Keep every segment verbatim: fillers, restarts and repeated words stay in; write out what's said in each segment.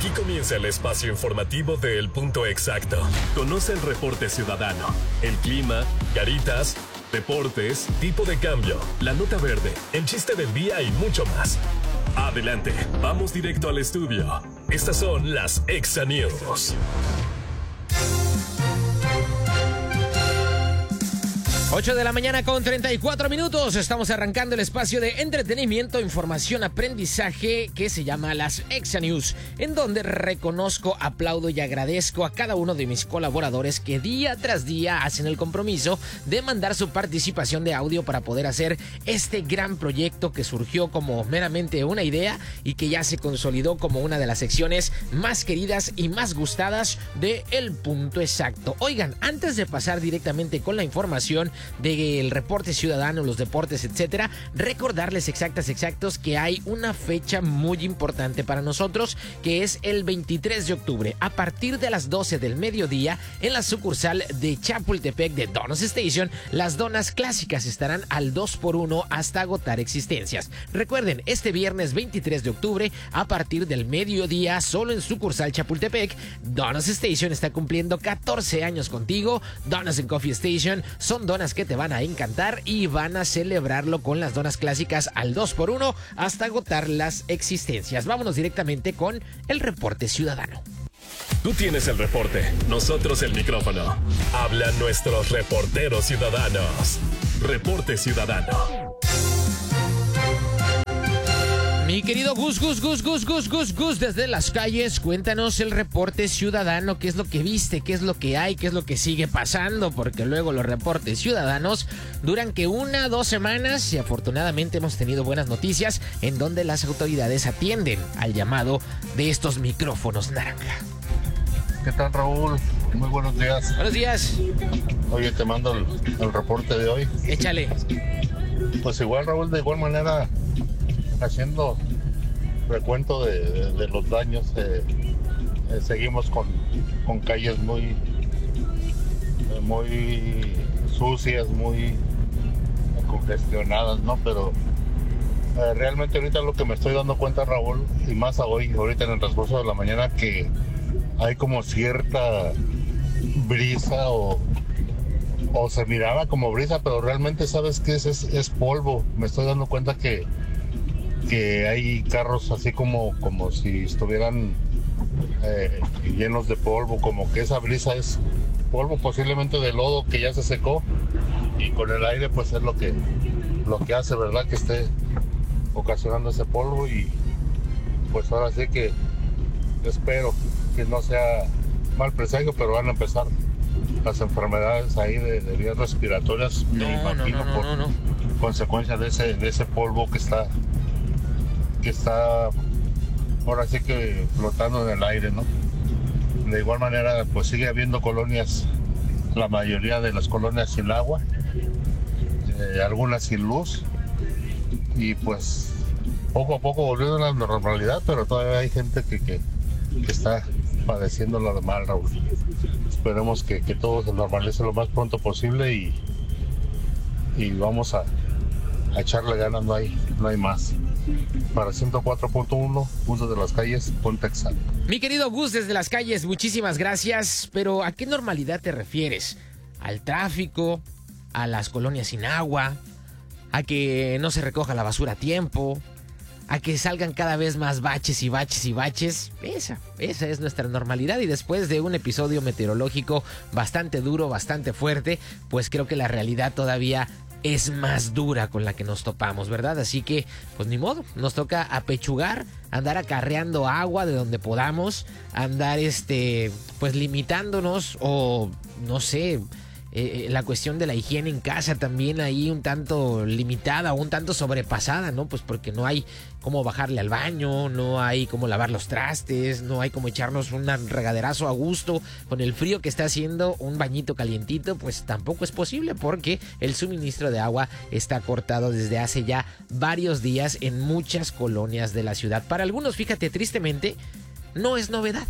Aquí comienza el espacio informativo de El Punto Exacto. Conoce el reporte ciudadano, el clima, garitas, deportes, tipo de cambio, la nota verde, el chiste del día y mucho más. Adelante, vamos directo al estudio. Estas son las Exa News. ocho de la mañana con treinta y cuatro minutos. Estamos arrancando el espacio de entretenimiento, información, aprendizaje que se llama las Exa News, en donde reconozco, aplaudo y agradezco a cada uno de mis colaboradores que día tras día hacen el compromiso de mandar su participación de audio para poder hacer este gran proyecto que surgió como meramente una idea y que ya se consolidó como una de las secciones más queridas y más gustadas de El Punto Exacto. Oigan, antes de pasar directamente con la información del reporte ciudadano, los deportes, etcétera, recordarles exactas, exactos que hay una fecha muy importante para nosotros, que es el veintitrés de octubre, a partir de las doce del mediodía, en la sucursal de Chapultepec de Donuts Station. Las donas clásicas estarán al dos por uno hasta agotar existencias. Recuerden, este viernes veintitrés de octubre, a partir del mediodía, solo en sucursal Chapultepec, Donuts Station está cumpliendo catorce años contigo. Donuts and Coffee Station son donas que te van a encantar y van a celebrarlo con las donas clásicas al dos por uno hasta agotar las existencias. Vámonos directamente con el reporte ciudadano. Tú tienes el reporte, nosotros el micrófono. Hablan nuestros reporteros ciudadanos. Reporte ciudadano. Mi querido Gus, Gus, Gus, Gus, Gus, Gus, Gus, desde las calles, cuéntanos el reporte ciudadano, qué es lo que viste, qué es lo que hay, qué es lo que sigue pasando, porque luego los reportes ciudadanos duran que una, dos semanas y afortunadamente hemos tenido buenas noticias en donde las autoridades atienden al llamado de estos micrófonos naranja. ¿Qué tal, Raúl? Muy buenos días. Buenos días. Oye, te mando el, el reporte de hoy. Échale. Pues igual, Raúl, de igual manera, haciendo recuento de, de, de los daños, eh, eh, seguimos con, con calles muy, eh, muy sucias, muy congestionadas, ¿no? Pero eh, realmente ahorita lo que me estoy dando cuenta, Raúl, y más a hoy, ahorita en el transcurso de la mañana, que hay como cierta brisa o, o se miraba como brisa, pero realmente, ¿sabes qué es? Es, es polvo. Me estoy dando cuenta que que hay carros así como, como si estuvieran eh, llenos de polvo, como que esa brisa es polvo posiblemente de lodo que ya se secó y con el aire pues es lo que, lo que hace, ¿verdad? Que esté ocasionando ese polvo y pues ahora sí que espero que no sea mal presagio, pero van a empezar las enfermedades ahí de, de vías respiratorias, No, me imagino, no, no, no, no, no. por consecuencia de ese, de ese polvo que está que está ahora sí que flotando en el aire, ¿no? De igual manera, pues sigue habiendo colonias, la mayoría de las colonias sin agua, eh, algunas sin luz, y pues poco a poco volviendo a la normalidad, pero todavía hay gente que, que, que está padeciendo lo mal, Raúl. Esperemos que, que todo se normalice lo más pronto posible y, y vamos a, a echarle ganas, no hay, no hay más. Para ciento cuatro punto uno, Gus de las calles, Ponte Exacto. Mi querido Gus desde las calles, muchísimas gracias, pero ¿a qué normalidad te refieres? ¿Al tráfico? ¿A las colonias sin agua? ¿A que no se recoja la basura a tiempo? ¿A que salgan cada vez más baches y baches y baches? Esa, esa es nuestra normalidad, y después de un episodio meteorológico bastante duro, bastante fuerte, pues creo que la realidad todavía es más dura con la que nos topamos, ¿verdad? Así que, pues ni modo, nos toca apechugar, andar acarreando agua de donde podamos, andar, este, pues limitándonos o, no sé, eh, la cuestión de la higiene en casa también ahí un tanto limitada, un tanto sobrepasada, ¿no? Pues porque no hay cómo bajarle al baño, no hay cómo lavar los trastes, no hay cómo echarnos un regaderazo a gusto. Con el frío que está haciendo, un bañito calientito, pues tampoco es posible porque el suministro de agua está cortado desde hace ya varios días en muchas colonias de la ciudad. Para algunos, fíjate, tristemente, no es novedad.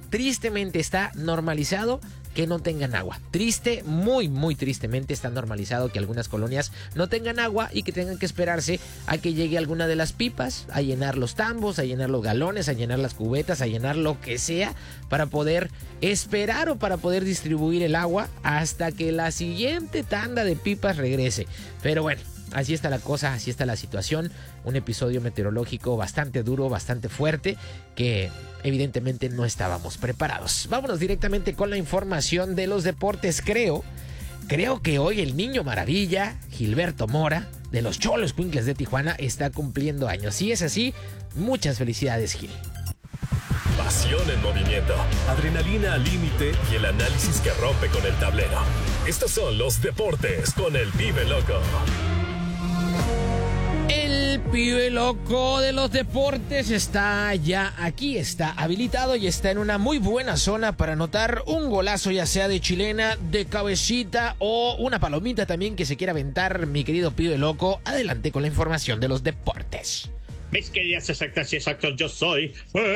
tristemente está normalizado que no tengan agua. Triste, muy, muy tristemente está normalizado que algunas colonias no tengan agua y que tengan que esperarse a que llegue alguna de las pipas, a llenar los tambos, a llenar los galones, a llenar las cubetas, a llenar lo que sea para poder esperar o para poder distribuir el agua hasta que la siguiente tanda de pipas regrese. Pero bueno, así está la cosa, así está la situación. Un episodio meteorológico bastante duro, bastante fuerte, que evidentemente no estábamos preparados. Vámonos directamente con la información de los deportes. Creo, creo que hoy el niño maravilla, Gilberto Mora, de los Xoloescuincles de Tijuana, está cumpliendo años. Si es así, muchas felicidades, Gil. Pasión en movimiento, adrenalina al límite y el análisis que rompe con el tablero. Estos son los deportes con el Pibe Loco. El Pibe Loco de los deportes está ya aquí, está habilitado y está en una muy buena zona para anotar un golazo, ya sea de chilena, de cabecita o una palomita también que se quiera aventar, mi querido Pibe Loco. Adelante con la información de los deportes. Mis queridas exactas y exactos, yo soy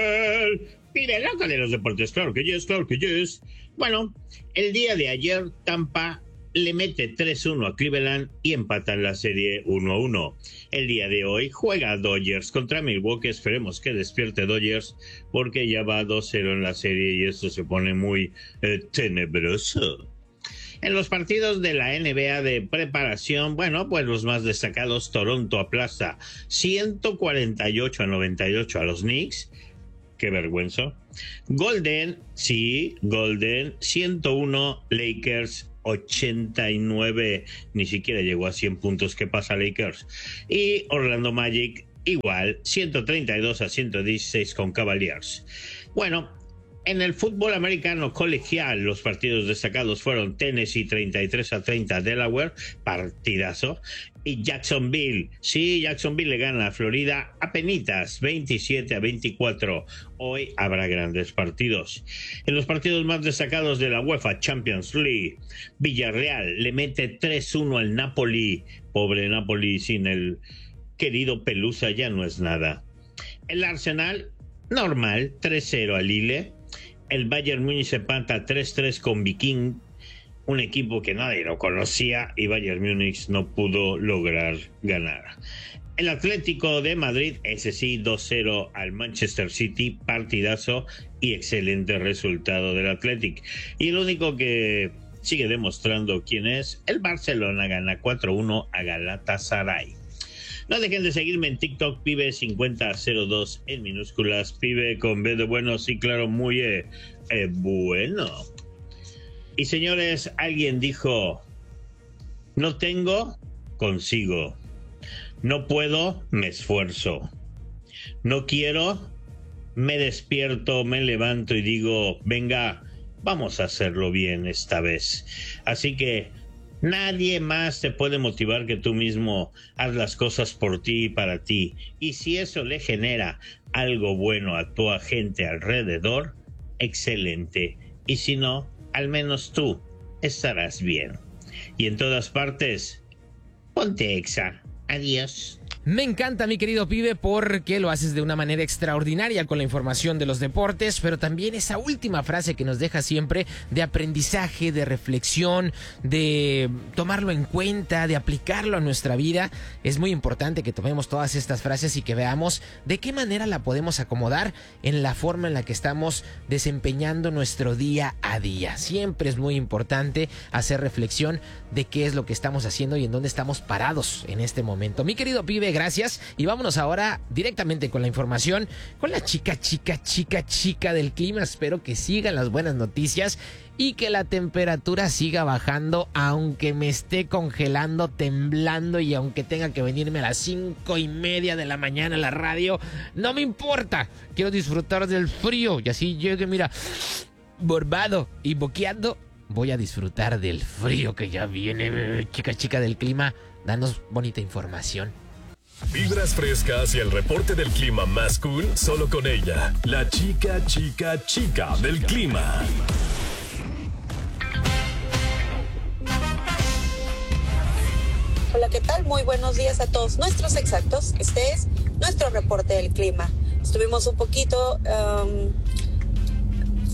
el Pibe Loco de los deportes. Claro que yes, claro que yes. Bueno, el día de ayer Tampa le mete tres uno a Cleveland y empatan la serie uno a uno. El día de hoy juega Dodgers contra Milwaukee. Esperemos que despierte Dodgers porque ya va dos cero en la serie y esto se pone muy eh, tenebroso. En los partidos de la N B A de preparación, bueno, pues los más destacados: Toronto aplasta ciento cuarenta y ocho a noventa y ocho a los Knicks. Qué vergüenza. Golden, sí, Golden, ciento uno, Lakers ochenta y nueve, ni siquiera llegó a cien puntos. ¿Qué pasa, Lakers? Y Orlando Magic igual, ciento treinta y dos a ciento dieciséis con Cavaliers. Bueno, en el fútbol americano colegial, los partidos destacados fueron Tennessee treinta y tres a treinta Delaware, partidazo, y Jacksonville, sí, Jacksonville le gana a Florida apenitas veintisiete a veinticuatro. Hoy habrá grandes partidos. En los partidos más destacados de la UEFA Champions League, Villarreal le mete tres uno al Napoli. Pobre Napoli, sin el querido Pelusa ya no es nada. El Arsenal, normal, tres cero al Lille. El Bayern Múnich se empata tres tres con Viking, un equipo que nadie lo conocía, y Bayern Múnich no pudo lograr ganar. El Atlético de Madrid, ese sí, dos cero al Manchester City, partidazo y excelente resultado del Athletic. Y el único que sigue demostrando quién es, el Barcelona gana cuatro uno a Galatasaray. No dejen de seguirme en TikTok, Pibe cincuenta cero dos en minúsculas, Pibe con B de bueno, sí, claro, muy eh, eh, bueno. Y señores, alguien dijo: no tengo, consigo. No puedo, me esfuerzo. No quiero, me despierto, me levanto y digo: venga, vamos a hacerlo bien esta vez. Así que nadie más te puede motivar que tú mismo. Haz las cosas por ti y para ti. Y si eso le genera algo bueno a tu gente alrededor, excelente. Y si no, al menos tú estarás bien. Y en todas partes, ponte Exa. Adiós. Me encanta, mi querido Pibe, porque lo haces de una manera extraordinaria con la información de los deportes, pero también esa última frase que nos deja siempre de aprendizaje, de reflexión, de tomarlo en cuenta, de aplicarlo a nuestra vida. Es muy importante que tomemos todas estas frases y que veamos de qué manera la podemos acomodar en la forma en la que estamos desempeñando nuestro día a día. Siempre es muy importante hacer reflexión de qué es lo que estamos haciendo y en dónde estamos parados en este momento. Mi querido Pibe, gracias, y vámonos ahora directamente con la información, con la chica, chica, chica, chica del clima. Espero que sigan las buenas noticias y que la temperatura siga bajando, aunque me esté congelando, temblando, y aunque tenga que venirme a las cinco y media de la mañana a la radio, no me importa. Quiero disfrutar del frío y así llegue, mira, borbado y boqueando. Voy a disfrutar del frío que ya viene, chica, chica del clima. Danos bonita información. Vibras frescas y el reporte del clima más cool solo con ella, la chica, chica, chica del clima. Hola, ¿qué tal? Muy buenos días a todos nuestros exactos. Este es nuestro reporte del clima. Estuvimos un poquito um,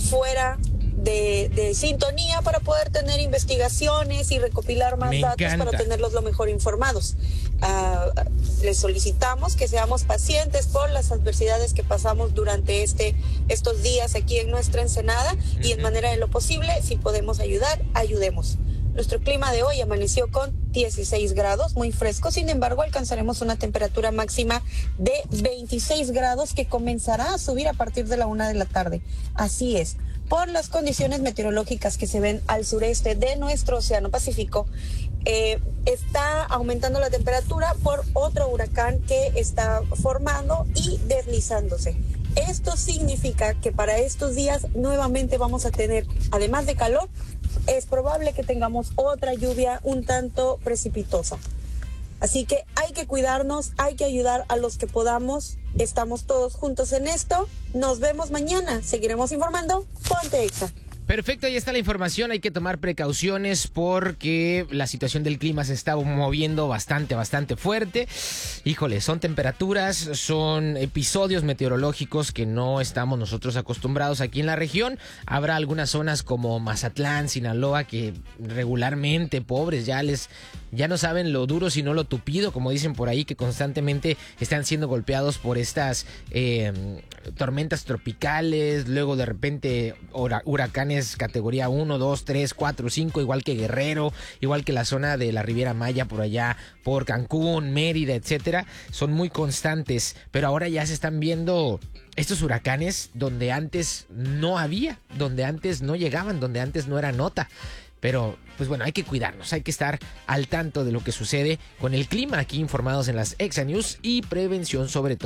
fuera de, de sintonía para poder tener investigaciones y recopilar más Me datos encanta. para tenerlos lo mejor informados. Uh, les solicitamos que seamos pacientes por las adversidades que pasamos durante este estos días aquí en nuestra Ensenada, uh-huh. y en manera de lo posible, si podemos ayudar, ayudemos. Nuestro clima de hoy amaneció con dieciséis grados, muy fresco. Sin embargo, alcanzaremos una temperatura máxima de veintiséis grados que comenzará a subir a partir de la una de la tarde. Así es, por las condiciones meteorológicas que se ven al sureste de nuestro Océano Pacífico, eh, está aumentando la temperatura por otro huracán que está formando y deslizándose. Esto significa que para estos días nuevamente vamos a tener, además de calor, es probable que tengamos otra lluvia un tanto precipitosa. Así que hay que cuidarnos, hay que ayudar a los que podamos. Estamos todos juntos en esto. Nos vemos mañana. Seguiremos informando. Ponte Exa. Perfecto, ahí está la información. Hay que tomar precauciones porque la situación del clima se está moviendo bastante, bastante fuerte. Híjole, son temperaturas, son episodios meteorológicos que no estamos nosotros acostumbrados aquí en la región. Habrá algunas zonas como Mazatlán, Sinaloa, que regularmente, pobres, ya les ya no saben lo duro sino lo tupido, como dicen por ahí, que constantemente están siendo golpeados por estas eh, tormentas tropicales, luego de repente huracanes categoría uno, dos, tres, cuatro, cinco, igual que Guerrero, igual que la zona de la Riviera Maya por allá, por Cancún, Mérida, etcétera. Son muy constantes, pero ahora ya se están viendo estos huracanes donde antes no había, donde antes no llegaban, donde antes no era nota. Pero, pues bueno, hay que cuidarnos, hay que estar al tanto de lo que sucede con el clima aquí informados en las Exa News y prevención sobre todo.